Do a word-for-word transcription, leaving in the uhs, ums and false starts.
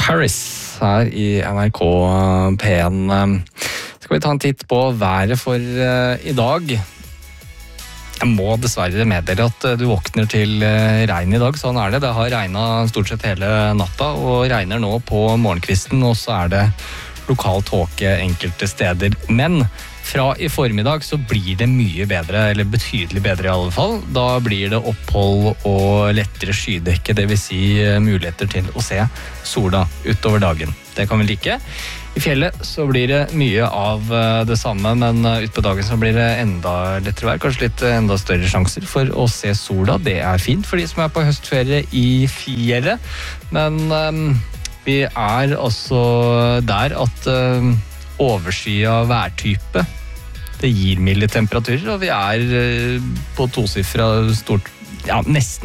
Paris her i N R K P en. Skal vi ta en titt på været for i dag? Jeg må dessverre meddele at du våkner til regn i dag, sånn er det. Det har regnet stort sett hele natta, og regner nå på morgenkvisten, og så er det lokal tåke enkelte steder. Men fra i formiddag så blir det mye bedre, eller betydelig bedre i alle fall. Da blir det opphold og lettere skydekke, det vil si muligheter til å se sola utover dagen. Det kan vi like. I fjellet så blir det mye av det samme, men ut på dagen så blir det enda lettere vær, kanskje litt enda større sjanser for å se sola. Det er fint for de som er på høstferie i fjellet, men um, vi er altså der at um, overskyet værtype, det gir milde temperaturer, og vi er uh, på tosifra stort, ja, nesten